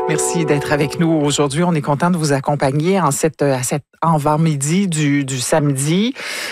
Merci d'être avec nous aujourd'hui. On est content de vous accompagner à cet avant-midi du samedi.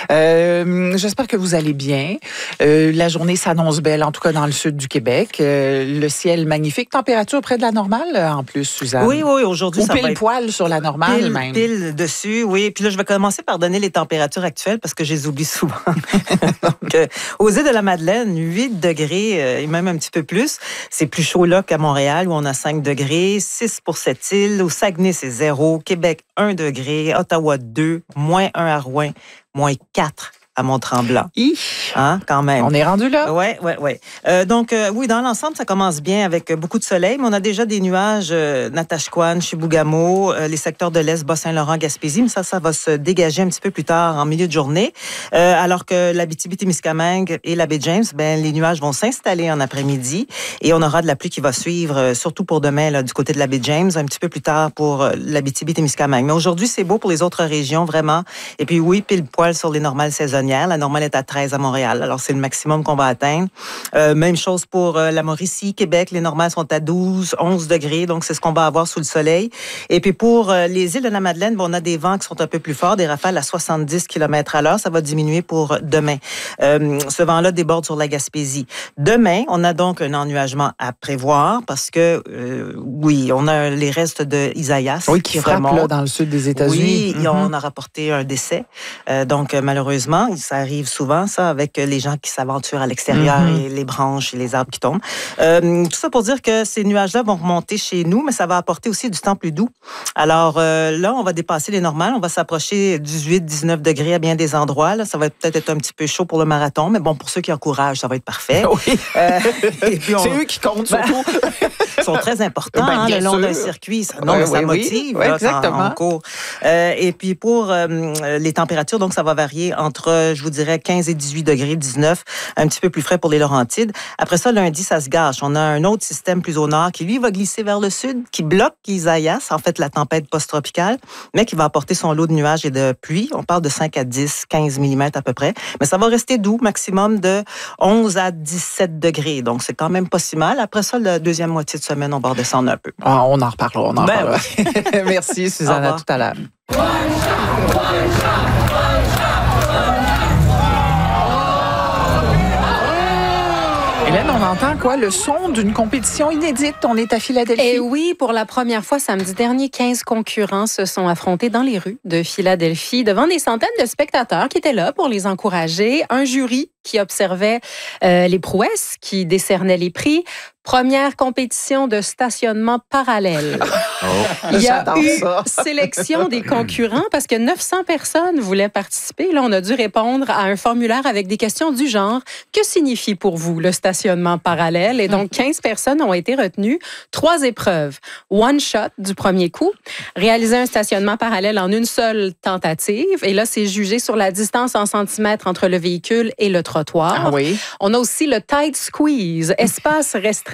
J'espère que vous allez bien. La journée s'annonce belle, en tout cas dans le sud du Québec. Le ciel magnifique. Température près de la normale, en plus, Suzanne. Oui, aujourd'hui, ou ça va pile être poil sur la normale, même. Pile dessus, oui. Puis là, je vais commencer par donner les températures actuelles parce que je les oublie souvent. Donc, aux îles de la Madeleine, 8 degrés et même un petit peu plus. C'est plus chaud là qu'à Montréal où on a 5 degrés. 6 pour cette île. Au Saguenay, c'est 0. Québec, 1 degré. Ottawa, 2. -1 à Rouyn. -4 à Mont-Tremblant. Hein, quand même. On est rendu là? Oui. Donc, oui, dans l'ensemble, ça commence bien avec beaucoup de soleil, mais on a déjà des nuages Natashquan, Chibougamau, les secteurs de l'Est, Bas-Saint-Laurent, Gaspésie, mais ça va se dégager un petit peu plus tard en milieu de journée. Alors que l'Abitibi-Témiscamingue et la baie James, les nuages vont s'installer en après-midi et on aura de la pluie qui va suivre, surtout pour demain, là, du côté de la baie James, un petit peu plus tard pour l'Abitibi-Témiscamingue. Mais aujourd'hui, c'est beau pour les autres régions, vraiment. Et puis oui, pile poil sur les normales saisonnières. La normale est à 13 à Montréal, alors c'est le maximum qu'on va atteindre. Même chose pour la Mauricie, Québec, les normales sont à 12, 11 degrés, donc c'est ce qu'on va avoir sous le soleil. Et puis pour les îles de la Madeleine, on a des vents qui sont un peu plus forts, des rafales à 70 km/h, ça va diminuer pour demain. Ce vent-là déborde sur la Gaspésie. Demain, on a donc un ennuagement à prévoir parce que, oui, on a les restes de Isaias qui frappe là, dans le sud des États-Unis. Oui, on a rapporté un décès. Donc, malheureusement, ça arrive souvent, ça, avec les gens qui s'aventurent à l'extérieur et les branches et les arbres qui tombent. Tout ça pour dire que ces nuages-là vont remonter chez nous, mais ça va apporter aussi du temps plus doux. Alors là, on va dépasser les normales. On va s'approcher 18-19 degrés à bien des endroits. Là. Ça va peut-être être un petit peu chaud pour le marathon, mais bon, pour ceux qui encouragent, ça va être parfait. Oui. C'est eux qui comptent, surtout. Ils sont très importants le long d'un circuit. Ça motive. Oui, exactement. En cours. Et puis pour les températures, donc ça va varier entre, je vous dirais, 15 et 18 degrés, 19, un petit peu plus frais pour les Laurentides. Après ça, lundi, ça se gâche. On a un autre système plus au nord qui, lui, va glisser vers le sud, qui bloque Isaias, en fait, la tempête post-tropicale, mais qui va apporter son lot de nuages et de pluie. On parle de 5 à 10, 15 mm à peu près. Mais ça va rester doux, maximum de 11 à 17 degrés. Donc, c'est quand même pas si mal. Après ça, la deuxième moitié de semaine, on va redescendre un peu. Ah, on en reparlera, Oui. Merci, Suzanne. À tout à l'heure. Hélène, on entend quoi? Le son d'une compétition inédite. On est à Philadelphie. Et oui, pour la première fois samedi dernier, 15 concurrents se sont affrontés dans les rues de Philadelphie devant des centaines de spectateurs qui étaient là pour les encourager. Un jury qui observait les prouesses, qui décernait les prix. Première compétition de stationnement parallèle. Il y a eu sélection des concurrents parce que 900 personnes voulaient participer. Là, on a dû répondre à un formulaire avec des questions du genre « Que signifie pour vous le stationnement parallèle? » Et donc, 15 personnes ont été retenues. 3 épreuves. One shot du premier coup. Réaliser un stationnement parallèle en une seule tentative. Et là, c'est jugé sur la distance en centimètres entre le véhicule et le trottoir. Ah oui. On a aussi le tight squeeze, espace restreint.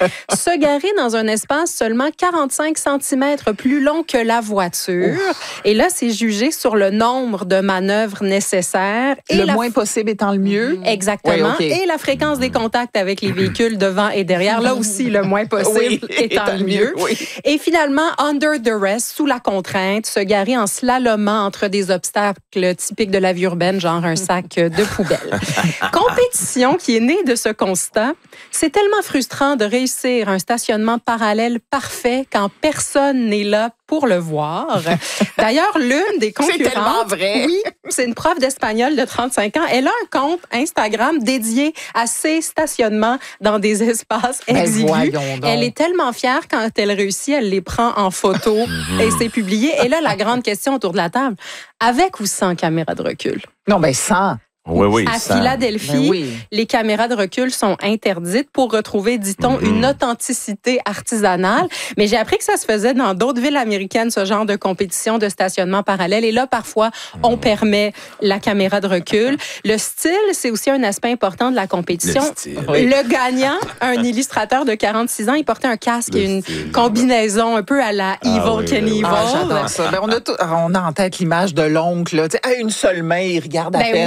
Se garer dans un espace seulement 45 cm plus long que la voiture. Et là, c'est jugé sur le nombre de manœuvres nécessaires. Et le moins possible étant le mieux. Exactement. Oui, okay. Et la fréquence des contacts avec les véhicules devant et derrière. Là aussi, le moins possible étant le mieux. Oui. Et finalement, under duress, sous la contrainte, se garer en slalomant entre des obstacles typiques de la vie urbaine, genre un sac de poubelle. Compétition qui est née de ce constat. C'est tellement frustrant de réussir un stationnement parallèle parfait quand personne n'est là pour le voir. D'ailleurs, l'une des concurrentes... C'est tellement vrai! Oui, c'est une prof d'espagnol de 35 ans. Elle a un compte Instagram dédié à ses stationnements dans des espaces exigus. Elle est tellement fière quand elle réussit, elle les prend en photo et c'est publié. Et là, la grande question autour de la table, avec ou sans caméra de recul? Non, mais sans. Oui, à Philadelphie, les caméras de recul sont interdites pour retrouver, dit-on, une authenticité artisanale. Mais j'ai appris que ça se faisait dans d'autres villes américaines, ce genre de compétition de stationnement parallèle. Et là, parfois, on permet la caméra de recul. Le style, c'est aussi un aspect important de la compétition. Le gagnant, un illustrateur de 46 ans, il portait un casque et une combinaison un peu à la Evil Knievel. Ah, j'adore ça. On a en tête l'image de l'oncle. Là, une seule main, il regarde à peine. Oui,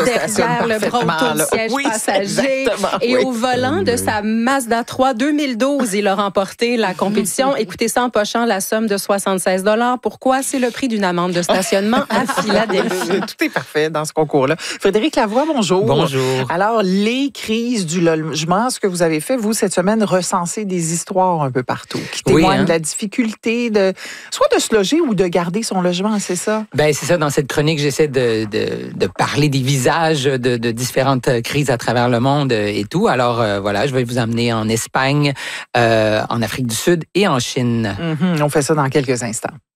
derrière le bras autour du siège passager et au volant de sa Mazda 3 2012. Il a remporté la compétition. Écoutez ça en pochant la somme de 76 $. Pourquoi? C'est le prix d'une amende de stationnement à Philadelphie. Tout est parfait dans ce concours-là. Frédéric Lavoie, bonjour. Bonjour. Alors, les crises du logement, ce que vous avez fait, vous, cette semaine, recenser des histoires un peu partout qui témoignent de la difficulté soit de se loger ou de garder son logement, c'est ça? Ben c'est ça. Dans cette chronique, j'essaie de parler des visages de différentes crises à travers le monde et tout. Alors, voilà, je vais vous emmener en Espagne, en Afrique du Sud et en Chine. On fait ça dans quelques instants.